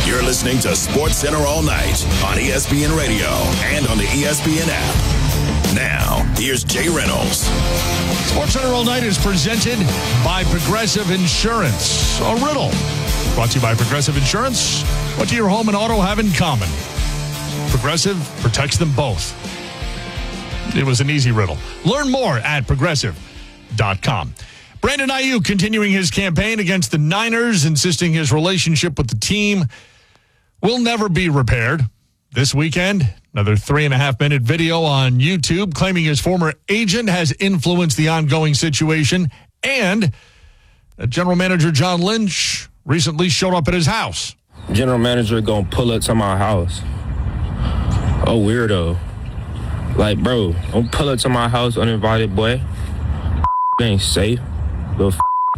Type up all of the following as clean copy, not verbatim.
You're listening to SportsCenter All Night on ESPN Radio and on the ESPN app. Now, here's Jay Reynolds. SportsCenter All Night is presented by Progressive Insurance. A riddle brought to you by Progressive Insurance. What do your home and auto have in common? Progressive protects them both. It was an easy riddle. Learn more at progressive.com. Brandon Aiyuk continuing his campaign against the Niners, insisting his relationship with the team will never be repaired. This weekend, another 3.5-minute video on YouTube claiming his former agent has influenced the ongoing situation, and General Manager John Lynch recently showed up at his house. General manager gonna pull up to my house. Oh, weirdo. Like, bro, don't pull up to my house uninvited, boy. It ain't safe. Little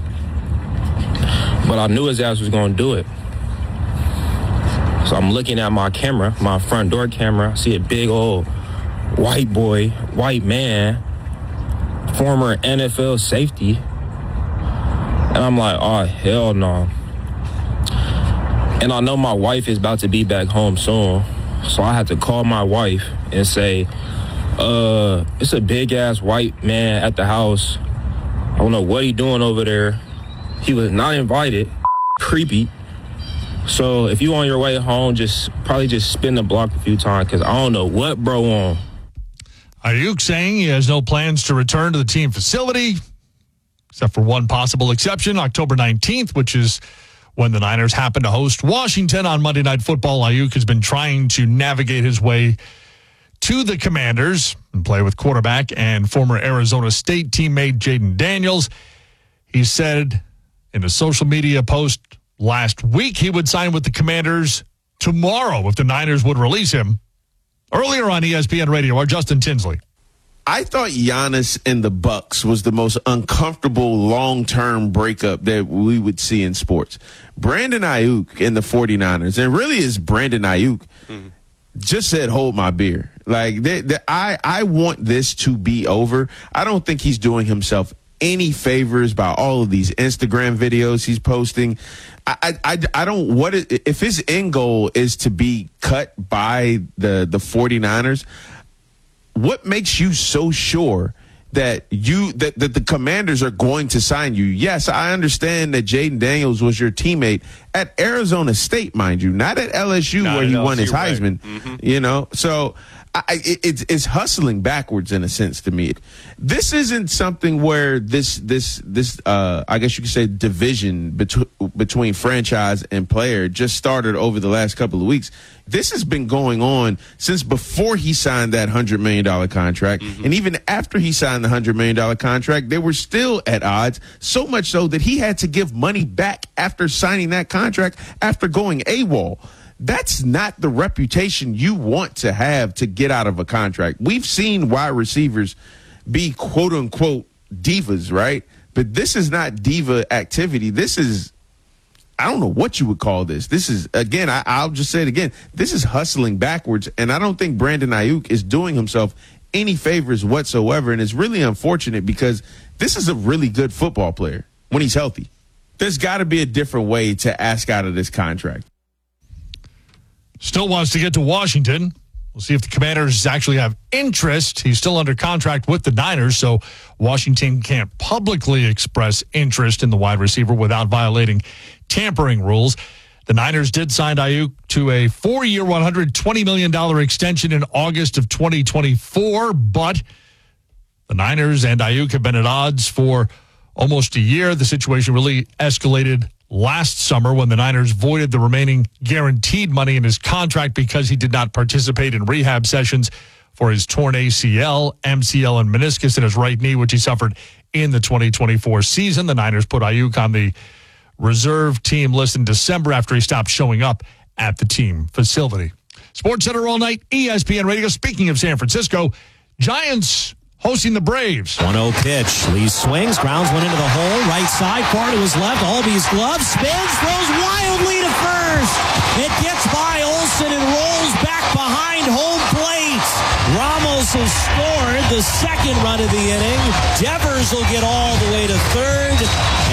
But I knew his ass was gonna do it. So I'm looking at my camera, my front door camera. I see a big old white boy, white man, former NFL safety. And I'm like, oh, hell no. And I know my wife is about to be back home soon. So I had to call my wife and say, it's a big-ass white man at the house. I don't know what he doing over there. He was not invited. Creepy. So if you on your way home, probably spin the block a few times because I don't know what bro on. Aiyuk saying he has no plans to return to the team facility, except for one possible exception, October 19th, which is when the Niners happen to host Washington on Monday Night Football. Aiyuk has been trying to navigate his way to the Commanders and play with quarterback and former Arizona State teammate Jaden Daniels. He said in a social media post last week he would sign with the Commanders tomorrow if the Niners would release him. Earlier on ESPN Radio, our Justin Tinsley. I thought Giannis and the Bucks was the most uncomfortable long-term breakup that we would see in sports. Brandon Aiyuk and the 49ers, and really is Brandon Aiyuk, just said, hold my beer. Like, I want this to be over. I don't think he's doing himself any favors by all of these Instagram videos he's posting. I don't, if his end goal is to be cut by the 49ers, what makes you so sure that the Commanders are going to sign you? Yes, I understand that Jaden Daniels was your teammate at Arizona State, mind you, not at LSU where he won his Heisman. Right. You know, so it's hustling backwards in a sense to me. This isn't something where this I guess you could say division between franchise and player just started over the last couple of weeks. This has been going on since before he signed that $100 million contract. And even after he signed the $100 million contract, they were still at odds, so much so that he had to give money back after signing that contract after going AWOL. That's not the reputation you want to have to get out of a contract. We've seen wide receivers be quote-unquote divas, right? But this is not diva activity. This is, I don't know what you would call this. This is, again, I'll just say it again, this is hustling backwards, and I don't think Brandon Aiyuk is doing himself any favors whatsoever, and it's really unfortunate because this is a really good football player when he's healthy. There's got to be a different way to ask out of this contract. Still wants to get to Washington. We'll see if the Commanders actually have interest. He's still under contract with the Niners, so Washington can't publicly express interest in the wide receiver without violating tampering rules. The Niners did sign Aiyuk to a 4-year, $120 million extension in August of 2024, but the Niners and Aiyuk have been at odds for almost a year. The situation really escalated last summer when the Niners voided the remaining guaranteed money in his contract because he did not participate in rehab sessions for his torn ACL, MCL, and meniscus in his right knee, which he suffered in the 2024 season. The Niners put Aiyuk on the reserve team list in December after he stopped showing up at the team facility. SportsCenter All Night, ESPN Radio. Speaking of San Francisco, Giants hosting the Braves. 1-0 pitch. Lee swings, grounds one into the hole, right side, far to his left. Albies glove, spins, throws wildly to first. It gets by Olsen and rolls back behind home plate. Ramos has scored the second run of the inning. Devers will get all the way to third.